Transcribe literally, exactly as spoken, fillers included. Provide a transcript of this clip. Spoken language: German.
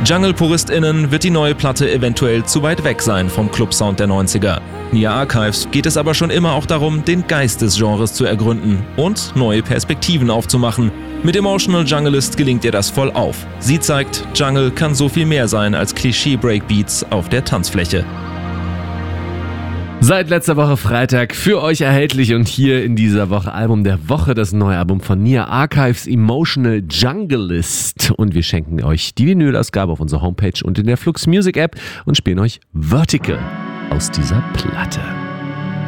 Jungle-PuristInnen wird die neue Platte eventuell zu weit weg sein vom Clubsound der neunziger. Nia Archives geht es aber schon immer auch darum, den Geist des Genres zu ergründen und neue Perspektiven aufzumachen. Mit Emotional Junglist gelingt ihr das voll auf. Sie zeigt, Jungle kann so viel mehr sein als Klischee-Breakbeats auf der Tanzfläche. Seit letzter Woche Freitag für euch erhältlich und hier in dieser Woche Album der Woche, das neue Album von Nia Archives, Emotional Junglist. Und wir schenken euch die Vinylausgabe auf unserer Homepage und in der Flux Music App und spielen euch Vertical aus dieser Platte.